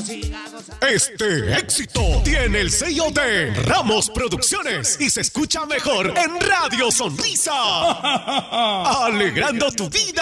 Este éxito tiene el sello de Ramos Producciones y se escucha mejor en Radio Sonrisa. Alegrando tu vida.